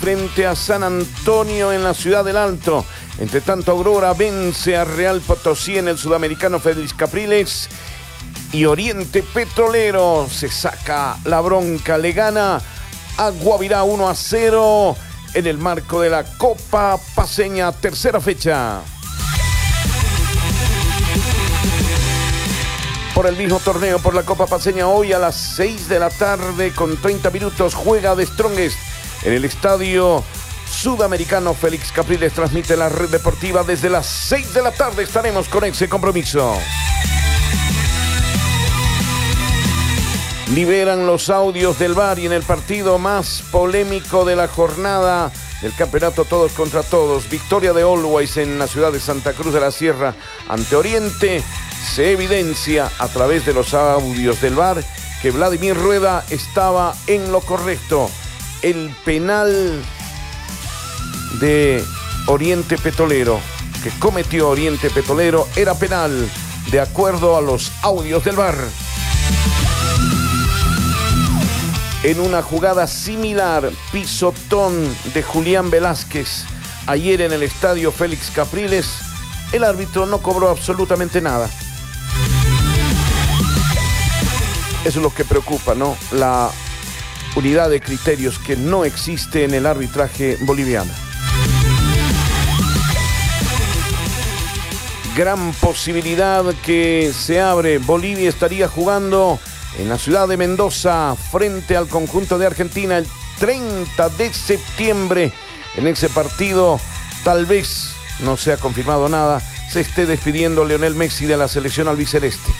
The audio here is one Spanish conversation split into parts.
frente a San Antonio en la Ciudad del Alto. Entre tanto, Aurora vence a Real Potosí en el Sudamericano Félix Capriles. Y Oriente Petrolero se saca la bronca, le gana a Guavirá 1-0 en el marco de la Copa Paceña, tercera fecha. Por el mismo torneo, por la Copa Paceña, hoy a las 6 de la tarde con 30 minutos juega The Strongest en el Estadio Sudamericano Félix Capriles. Transmite la red deportiva desde las 6 de la tarde. Estaremos con ese compromiso. Liberan los audios del VAR y en el partido más polémico de la jornada del campeonato todos contra todos, victoria de Always en la ciudad de Santa Cruz de la Sierra ante Oriente, se evidencia a través de los audios del VAR que Vladimir Rueda estaba en lo correcto. El penal de Oriente Petrolero que cometió Oriente Petrolero era penal de acuerdo a los audios del VAR. En una jugada similar, pisotón de Julián Velázquez ayer en el estadio Félix Capriles, el árbitro no cobró absolutamente nada. Eso es lo que preocupa, ¿no? La unidad de criterios que no existe en el arbitraje boliviano. Gran posibilidad que se abre. Bolivia estaría jugando en la ciudad de Mendoza frente al conjunto de Argentina el 30 de septiembre. En ese partido, tal vez, no se ha confirmado nada, se esté despidiendo Lionel Messi de la selección albiceleste.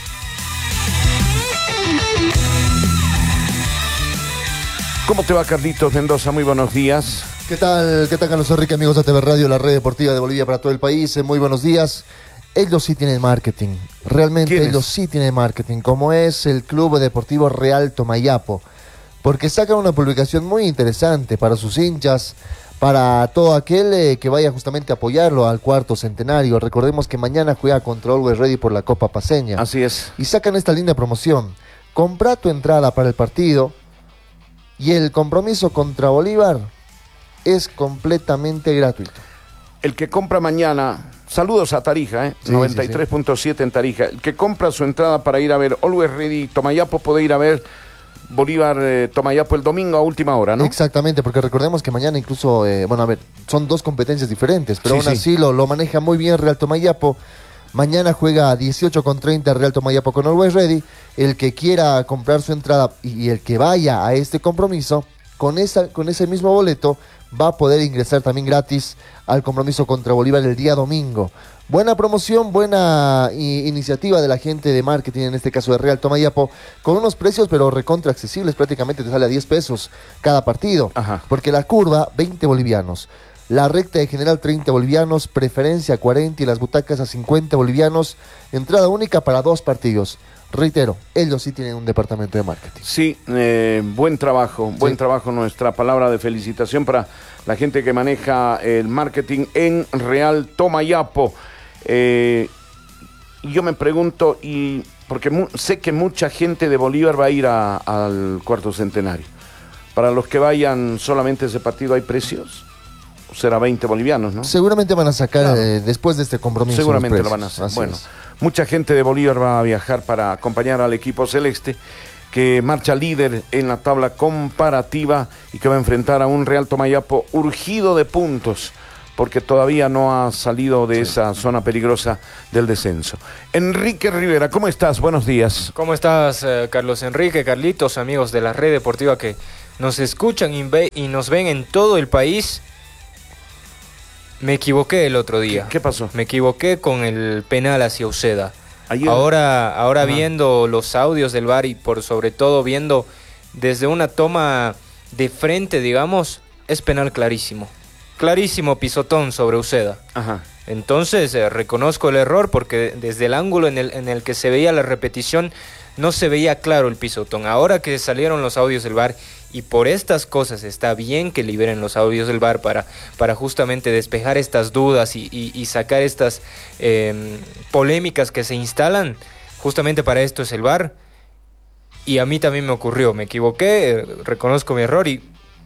¿Cómo te va, Carlitos Mendoza? Muy buenos días. ¿Qué tal, Carlos Enrique, amigos de TV Radio, la red deportiva de Bolivia para todo el país? Muy buenos días. Ellos sí tienen marketing, realmente ellos sí tienen marketing, como es el Club Deportivo Real Tomayapo, porque sacan una publicación muy interesante para sus hinchas, para todo aquel que vaya justamente a apoyarlo al cuarto centenario. Recordemos que mañana juega contra Always Ready por la Copa Paceña. Así es. Y sacan esta linda promoción: compra tu entrada para el partido y el compromiso contra Bolívar es completamente gratuito. El que compra mañana, saludos a Tarija, Sí, 93.7 en Tarija. El que compra su entrada para ir a ver Always Ready Tomayapo puede ir a ver Bolívar Tomayapo el domingo a última hora, ¿no? Exactamente, porque recordemos que mañana incluso, son dos competencias diferentes, pero Sí, aún así lo maneja muy bien Real Tomayapo. Mañana juega a 18:30 Real Tomayapo con Always Ready. El que quiera comprar su entrada y el que vaya a este compromiso, con ese mismo boleto, va a poder ingresar también gratis al compromiso contra Bolívar el día domingo. Buena promoción, buena iniciativa de la gente de marketing, en este caso de Real Tomayapo, con unos precios pero recontra accesibles, prácticamente te sale a 10 pesos cada partido. Ajá. Porque la curva, 20 bolivianos. La recta de general, 30 bolivianos, preferencia 40 y las butacas a 50 bolivianos. Entrada única para 2 partidos. Reitero, ellos sí tienen un departamento de marketing. Sí, buen trabajo, nuestra palabra de felicitación para la gente que maneja el marketing en Real Tomayapo. Yo me pregunto, porque sé que mucha gente de Bolívar va a ir al cuarto centenario. Para los que vayan solamente ese partido, ¿hay precios? Será 20 bolivianos, ¿no? Seguramente van a sacar, claro, después de este compromiso. Seguramente lo van a hacer. Así bueno, es. Mucha gente de Bolívar va a viajar para acompañar al equipo celeste, que marcha líder en la tabla comparativa y que va a enfrentar a un Real Tomayapo urgido de puntos, porque todavía no ha salido de esa zona peligrosa del descenso. Enrique Rivera, ¿cómo estás? Buenos días. ¿Cómo estás, Carlos Enrique, Carlitos, amigos de la red deportiva que nos escuchan y nos ven en todo el país? Me equivoqué el otro día. ¿Qué pasó? Me equivoqué con el penal hacia Uceda. Ayer. Ahora viendo los audios del VAR y por sobre todo viendo desde una toma de frente, digamos, es penal clarísimo. Clarísimo pisotón sobre Uceda. Ajá. Entonces reconozco el error porque desde el ángulo en el que se veía la repetición no se veía claro el pisotón. Ahora que salieron los audios del VAR y por estas cosas está bien que liberen los audios del VAR para justamente despejar estas dudas y sacar estas polémicas que se instalan. Justamente para esto es el VAR. Y a mí también me ocurrió, me equivoqué, reconozco mi error y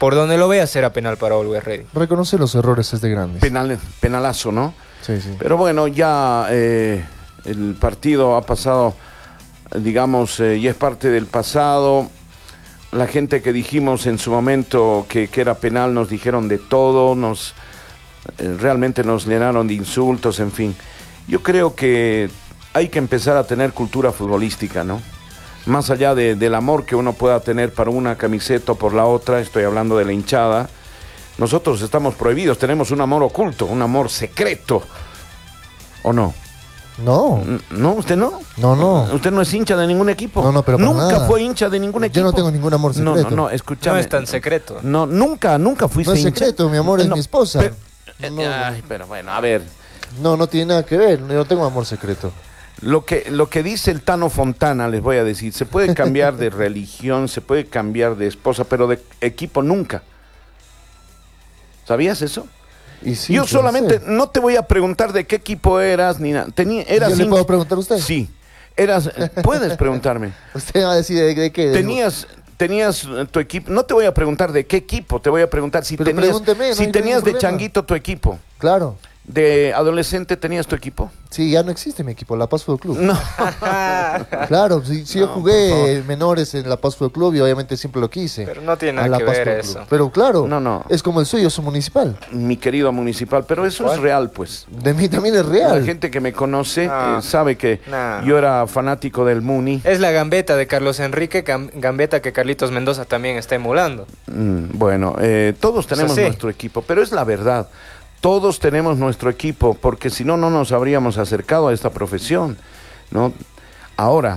por donde lo veas era penal para Always Ready. Reconocer los errores es de grandes. Penalazo, ¿no? Sí, sí. Pero bueno, ya el partido ha pasado, digamos, ya es parte del pasado. La gente que dijimos en su momento que era penal nos dijeron de todo, realmente nos llenaron de insultos, en fin. Yo creo que hay que empezar a tener cultura futbolística, ¿no? Más allá del amor que uno pueda tener para una camiseta o por la otra, estoy hablando de la hinchada, nosotros estamos prohibidos, tenemos un amor oculto, un amor secreto, ¿o no? No. ¿No? ¿Usted no? No. ¿Usted no es hincha de ningún equipo? No, pero para ¿Nunca nada. fue hincha de ningún equipo? Yo no tengo ningún amor secreto. No, escúchame. No es tan secreto. No, nunca fuiste No es hincha. secreto, mi amor, es mi esposa. Pero, No. Ay, pero bueno, a ver. No tiene nada que ver, yo no tengo amor secreto. Lo que dice el Tano Fontana, les voy a decir, se puede cambiar de religión, se puede cambiar de esposa, pero de equipo nunca. ¿Sabías eso? Y sí, Yo pues, solamente, sé. no te voy a preguntar de qué equipo eras, ni nada. ¿Eras ¿Yo le hincha? puedo preguntar a usted? Sí. Puedes preguntarme. Usted va a decir de qué. Tenías tu equipo, no te voy a preguntar de qué equipo, te voy a preguntar si Pero tenías, pregúnteme, no si hay tenías ningún de problema. changuito tu equipo, Claro. de adolescente tenías tu equipo. Sí, ya no existe mi equipo, La Paz Fútbol Club. No. Claro, sí, yo No, jugué menores en La Paz Fútbol Club y obviamente siempre lo quise. Pero no tiene a nada La que Paz ver Fútbol eso. Club. Pero claro, No. es como el suyo, es un municipal. Mi querido municipal, pero eso es real, pues. De mí también es La real. gente que me conoce No. sabe que No. yo era fanático del Muni. Es la gambeta de Carlos Enrique, gambeta que Carlitos Mendoza también está emulando. Bueno, todos tenemos sí. nuestro equipo, pero es la verdad. Todos tenemos nuestro equipo, porque si no, no nos habríamos acercado a esta profesión, ¿no? Ahora,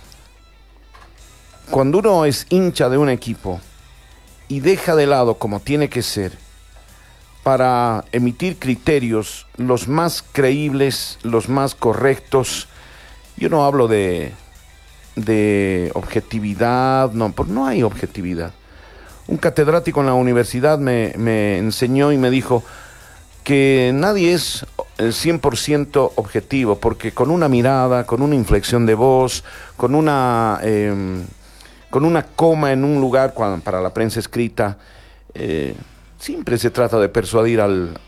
cuando uno es hincha de un equipo y deja de lado como tiene que ser para emitir criterios los más creíbles, los más correctos, yo no hablo de objetividad, no hay objetividad. Un catedrático en la universidad me enseñó y me dijo que nadie es 100% objetivo, porque con una mirada, con una inflexión de voz, con una coma en un lugar para la prensa escrita, siempre se trata de persuadir a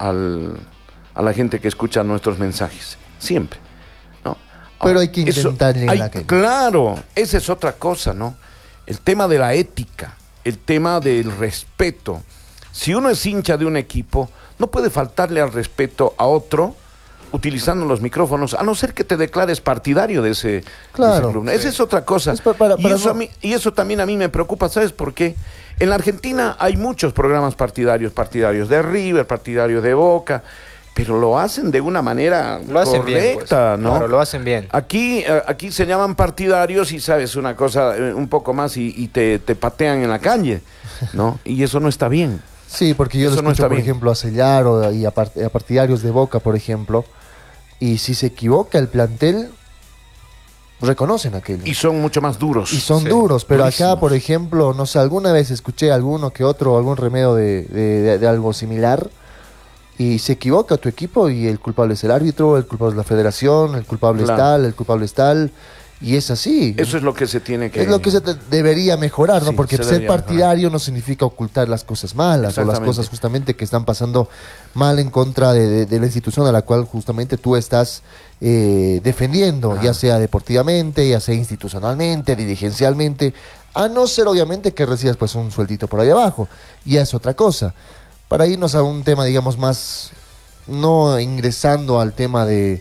la gente que escucha nuestros mensajes, siempre, ¿no? Pero hay que intentar llegar a aquello. Claro, esa es otra cosa, ¿no? El tema de la ética, el tema del respeto. Si uno es hincha de un equipo, no puede faltarle al respeto a otro utilizando los micrófonos, a no ser que te declares partidario de ese club. Esa es otra cosa. Y eso también a mí me preocupa, ¿sabes por qué? En la Argentina hay muchos programas partidarios de River, partidarios de Boca, pero lo hacen de una manera Lo hacen correcta, bien, pues. ¿no? Claro, lo hacen bien. Aquí se llaman partidarios y sabes una cosa un poco más y te patean en la calle, ¿no? Y eso no está bien. Sí, porque yo Eso lo no escucho, está por bien. ejemplo, a Sellaro y a partidarios de Boca, por ejemplo, y si se equivoca el plantel, reconocen aquello. Y son mucho más duros. Y son Sí, duros, pero durísimos. acá, por ejemplo, no sé, alguna vez escuché alguno que otro, algún remedio de algo similar, y se equivoca tu equipo y el culpable es el árbitro, el culpable es la federación, el culpable Claro. es tal, el culpable es tal, y es así. Eso es lo que se tiene que... Es lo que debería mejorar, ¿no? Sí, Porque se ser debería partidario no significa ocultar las cosas malas o las Exactamente. cosas justamente que están pasando mal en contra de la institución a la cual justamente tú estás defendiendo, ya sea deportivamente, ya sea institucionalmente, dirigencialmente, a no ser obviamente que recibas pues un sueldito por ahí abajo, ya es otra cosa. Para irnos a un tema, digamos, más, no ingresando al tema de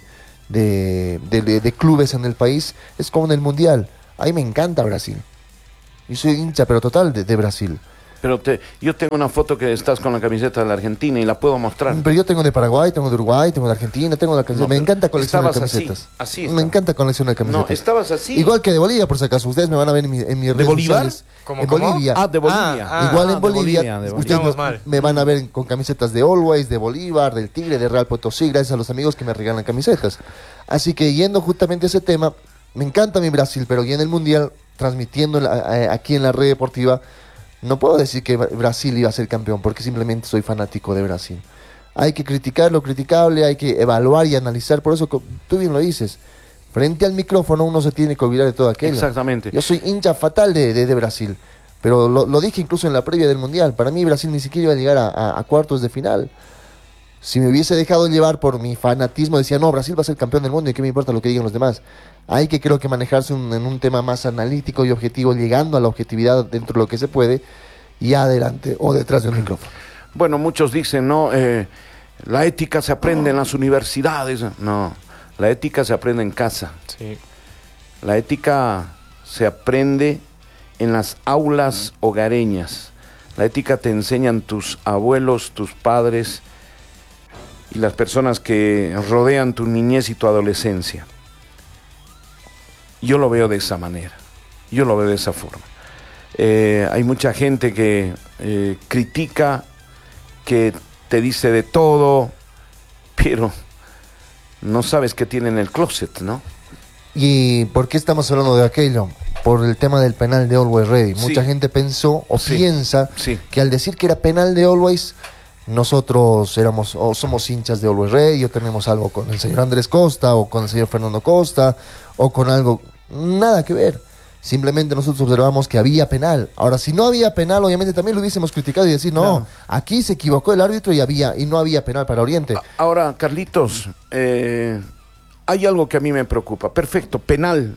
clubes en el país, es como en el Mundial. A mí me encanta Brasil. Yo soy hincha, pero total, de Brasil. Pero yo tengo una foto que estás con la camiseta de la Argentina y la puedo mostrar. Pero yo tengo de Paraguay, tengo de Uruguay, tengo de Argentina, tengo de camiseta. No, Me encanta coleccionar estabas camisetas. así me estaba. encanta coleccionar camisetas. No, estabas así. Igual que de Bolivia, por si acaso. Ustedes me van a ver en mis redes Bolívar? sociales. ¿Cómo, en cómo? Bolivia. Ah, de Bolivia. Igual de en Bolivia, de Bolivia. ustedes Estamos mal. me van a ver con camisetas de Always, de Bolívar, del Tigre, de Real Potosí, gracias a los amigos que me regalan camisetas. Así que yendo justamente a ese tema, me encanta mi Brasil, pero ya en el Mundial, transmitiendo aquí en la red deportiva, no puedo decir que Brasil iba a ser campeón, porque simplemente soy fanático de Brasil. Hay que criticar lo criticable, hay que evaluar y analizar, por eso tú bien lo dices. Frente al micrófono uno se tiene que olvidar de todo aquello. Exactamente. Yo soy hincha fatal de Brasil. Pero lo dije incluso en la previa del Mundial. Para mí Brasil ni siquiera iba a llegar a cuartos de final. Si me hubiese dejado llevar por mi fanatismo, decía, no, Brasil va a ser campeón del mundo y qué me importa lo que digan los demás. Hay que, creo que, manejarse en un tema más analítico y objetivo, llegando a la objetividad dentro de lo que se puede, y adelante o detrás de un micrófono. Bueno, muchos dicen, no, la ética se aprende en las universidades. No, la ética se aprende en casa. Sí. La ética se aprende en las aulas hogareñas. La ética te enseñan tus abuelos, tus padres y las personas que rodean tu niñez y tu adolescencia. Yo lo veo de esa manera, yo lo veo de esa forma. Hay mucha gente que critica, que te dice de todo, pero no sabes qué tiene en el closet, ¿no? ¿Y por qué estamos hablando de aquello? Por el tema del penal de Always Ready. Sí. Mucha gente pensó o Sí. piensa Sí. que al decir que era penal de Always, nosotros éramos o somos hinchas de Always Ready, o tenemos algo con el señor Andrés Costa o con el señor Fernando Costa o con algo, nada que ver. Simplemente nosotros observamos que había penal. Ahora, si no había penal, obviamente también lo hubiésemos criticado y decir, no, Claro. aquí se equivocó el árbitro y no había penal para Oriente. Ahora, Carlitos, hay algo que a mí me preocupa. Perfecto, penal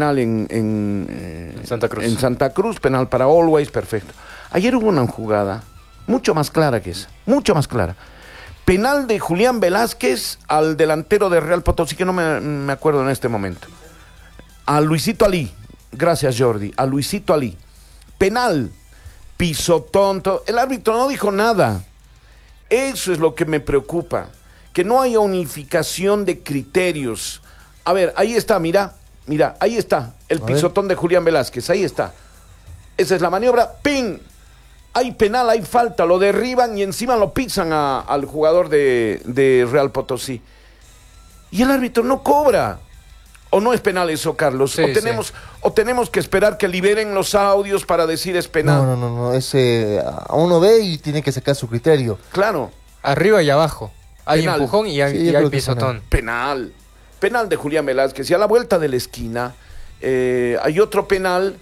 en Santa Cruz. En Santa Cruz, penal para Always, perfecto. Ayer hubo una jugada mucho más clara que esa, mucho más clara. Penal de Julián Velázquez al delantero de Real Potosí, que no me acuerdo en este momento. A Luisito Ali, gracias Jordi, a Luisito Ali. Penal, pisotón, todo. El árbitro no dijo nada. Eso es lo que me preocupa, que no haya unificación de criterios. A ver, ahí está, mira, ahí está, el pisotón de Julián Velázquez, ahí está. Esa es la maniobra, ¡ping! Hay penal, hay falta, lo derriban y encima lo pisan al jugador de Real Potosí. Y el árbitro no cobra. ¿O no es penal eso, Carlos? Sí, o tenemos que esperar que liberen los audios para decir es penal. No, ese uno ve y tiene que sacar su criterio. Claro, Arriba y abajo. Hay Penal. empujón y hay, Sí, yo y hay creo que es pisotón. penal. Penal de Julián Velázquez. Y a la vuelta de la esquina hay otro penal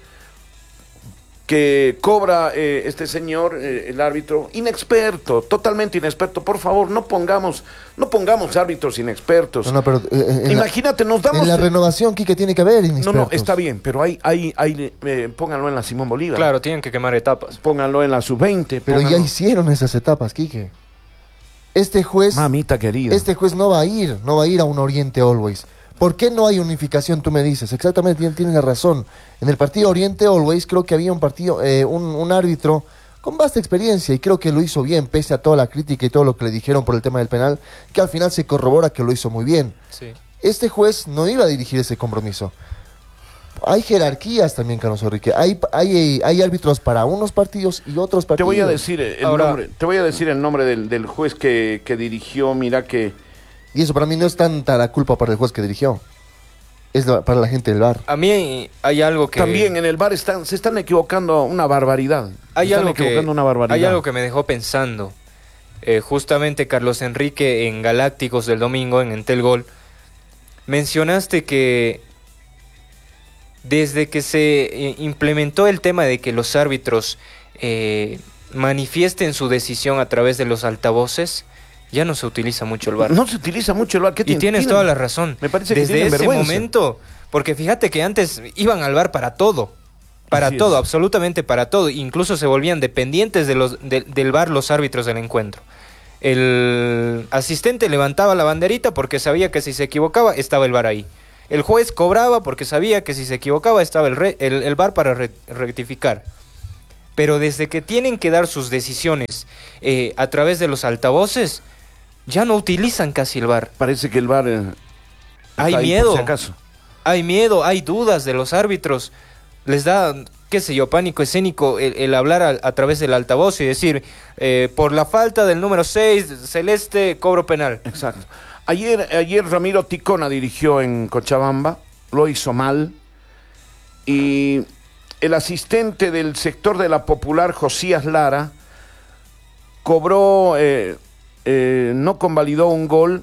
que cobra este señor, el árbitro, inexperto, totalmente inexperto. Por favor, no pongamos árbitros inexpertos. No, pero, Imagínate, nos damos... En la renovación, Quique, tiene que haber inexpertos. No, está bien, pero pónganlo en la Simón Bolívar. Claro, tienen que quemar etapas. Pónganlo en la Sub-20. Pero ya pónganlo. hicieron esas etapas, Quique. Este juez Mamita querida. no va a ir a un Oriente Always. ¿Por qué no hay unificación? Tú me dices. Exactamente, tienes la razón. En el partido Oriente Always creo que había un árbitro con vasta experiencia y creo que lo hizo bien, pese a toda la crítica y todo lo que le dijeron por el tema del penal, que al final se corrobora que lo hizo muy bien. Sí. Este juez no iba a dirigir ese compromiso. Hay jerarquías también, Carlos Enrique. Hay árbitros para unos partidos y otros Te partidos. voy a decir el nombre del juez que dirigió, mira que... Y eso para mí no es tanta la culpa para el juez que dirigió. Para la gente del VAR. A mí hay algo que... También en el VAR se están equivocando una barbaridad. Hay algo que me dejó pensando. Justamente Carlos Enrique en Galácticos del domingo, en Entel Gol, mencionaste que desde que se implementó el tema de que los árbitros manifiesten su decisión a través de los altavoces, ya no se utiliza mucho el VAR. No se utiliza mucho el VAR. Y tienes toda la razón. Me parece que desde tienen ese vergüenza. momento, porque fíjate que antes iban al VAR para todo. Para Así todo, es. absolutamente para todo. Incluso se volvían dependientes del VAR los árbitros del encuentro. El asistente levantaba la banderita porque sabía que si se equivocaba estaba el VAR ahí. El juez cobraba porque sabía que si se equivocaba estaba el VAR para rectificar. Pero desde que tienen que dar sus decisiones a través de los altavoces, ya no utilizan casi el VAR. Parece que el VAR... Hay está ahí miedo. por si acaso. Hay miedo, hay dudas de los árbitros. Les da, qué sé yo, pánico escénico el hablar a través del altavoz y decir, por la falta del número 6, Celeste, cobro penal. Exacto. Ayer Ramiro Ticona dirigió en Cochabamba, lo hizo mal, y el asistente del sector de la Popular, Josías Lara, cobró, no convalidó un gol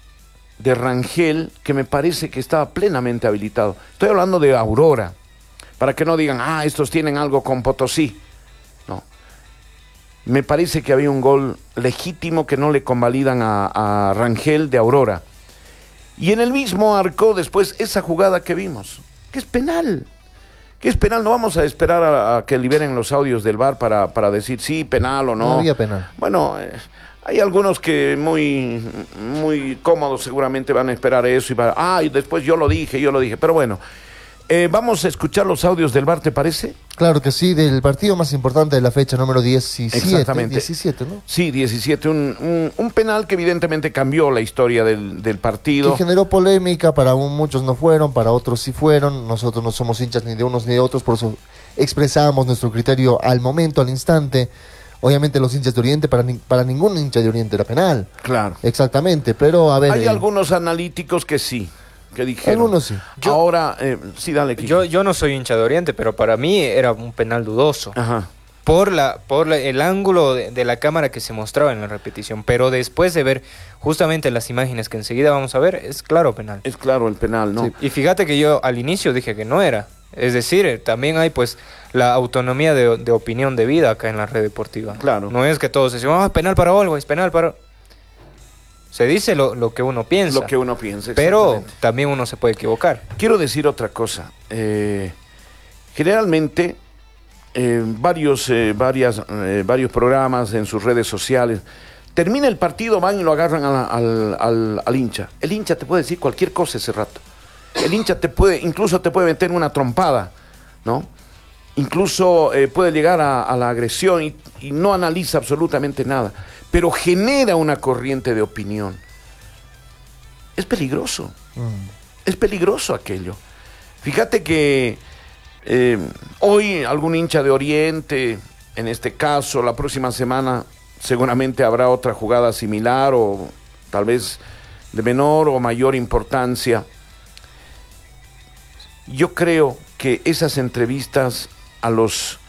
de Rangel, que me parece que estaba plenamente habilitado. Estoy hablando de Aurora. para que no digan, estos tienen algo con Potosí. No. Me parece que había un gol legítimo que no le convalidan a Rangel de Aurora. Y en el mismo arco después esa jugada que vimos, que es penal. Que es penal, no vamos a esperar a que liberen los audios del VAR para decir sí, penal o no. No había penal. Bueno, hay algunos que muy cómodos seguramente van a esperar eso y después yo lo dije, pero bueno. Vamos a escuchar los audios del VAR, ¿te parece? Claro que sí, del partido más importante de la fecha número 17. Exactamente. 17, ¿no? Sí, 17, un penal que evidentemente cambió la historia del partido. Que generó polémica, para muchos no fueron, para otros sí fueron. Nosotros no somos hinchas ni de unos ni de otros, por eso expresamos nuestro criterio al momento, al instante. Obviamente los hinchas de Oriente, para ningún hincha de Oriente era penal. Claro. Exactamente, pero a ver... Hay algunos analíticos que sí. Que dijeron. Algunos sí. Ahora, sí, dale. Yo no soy hincha de Oriente, pero para mí era un penal dudoso. Ajá. Por el ángulo de la cámara que se mostraba en la repetición. Pero después de ver justamente las imágenes que enseguida vamos a ver, es claro penal. Es claro el penal, ¿no? Sí. Y fíjate que yo al inicio dije que no era. Es decir, también hay pues la autonomía de opinión de vida acá en la red deportiva. Claro. No es que todos decimos, penal para Always, penal para... Se dice lo que uno piensa. Lo que uno piensa, pero también uno se puede equivocar. Quiero decir otra cosa. Generalmente, varios programas en sus redes sociales, termina el partido, van y lo agarran al hincha. El hincha te puede decir cualquier cosa ese rato. El hincha incluso te puede meter una trompada, ¿no? Incluso puede llegar a la agresión y no analiza absolutamente nada. Pero genera una corriente de opinión. Es peligroso. Es peligroso aquello. Fíjate que hoy algún hincha de Oriente, en este caso, la próxima semana seguramente habrá otra jugada similar o tal vez de menor o mayor importancia. Yo creo que esas entrevistas a los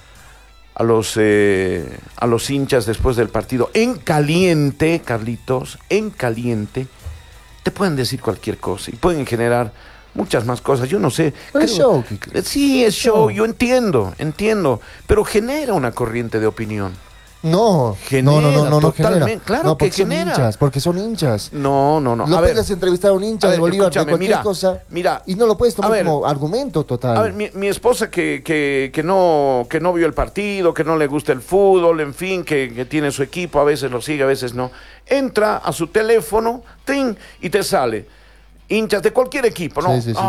hinchas después del partido, en caliente, Carlitos, en caliente, te pueden decir cualquier cosa y pueden generar muchas más cosas. Yo no sé. Es show, sí, es show, yo entiendo, pero genera una corriente de opinión. No totalmente. genera. Claro que genera. Porque son hinchas. No. No puedes entrevistar a un hincha de Bolívar de cualquier cosa y no lo puedes tomar como argumento total. A ver, mi esposa que no vio el partido, que no le gusta el fútbol, en fin, que tiene su equipo, a veces lo sigue, a veces no, entra a su teléfono, ¡ting!, y te sale hinchas de cualquier equipo, ¿no? Sí.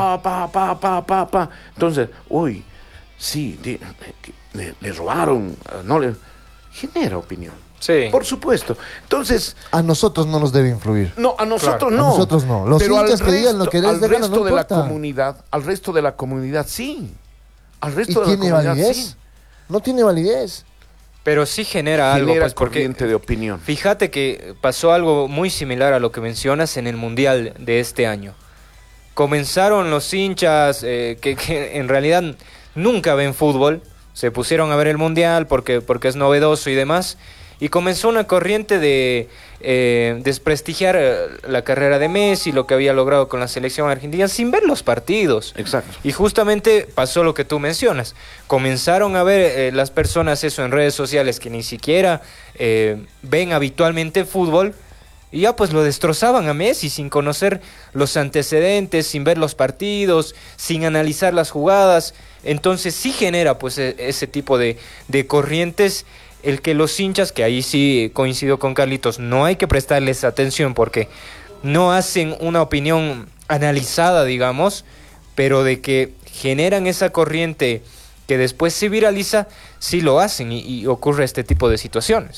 Entonces, sí, le robaron, no le... Genera opinión. Sí. Por supuesto. Entonces... A nosotros no nos debe influir. No, a nosotros no. A nosotros no. Los hinchas que digan lo que les al gana, resto no de la importa. comunidad, al resto de la comunidad, sí. Al resto ¿Y de la tiene comunidad, validez? sí. No tiene validez. Pero sí genera algo, pues, corriente de opinión. Fíjate que pasó algo muy similar a lo que mencionas en el Mundial de este año. Comenzaron los hinchas que en realidad nunca ven fútbol, se pusieron a ver el Mundial porque es novedoso y demás, y comenzó una corriente de desprestigiar la carrera de Messi, lo que había logrado con la selección argentina, sin ver los partidos. Exacto. Y justamente pasó lo que tú mencionas. Comenzaron a ver las personas eso en redes sociales que ni siquiera ven habitualmente fútbol, y ya pues lo destrozaban a Messi sin conocer los antecedentes, sin ver los partidos, sin analizar las jugadas. Entonces sí genera pues ese tipo de corrientes, el que los hinchas, que ahí sí coincido con Carlitos, no hay que prestarles atención porque no hacen una opinión analizada, digamos, pero de que generan esa corriente que después se viraliza, sí lo hacen y ocurre este tipo de situaciones.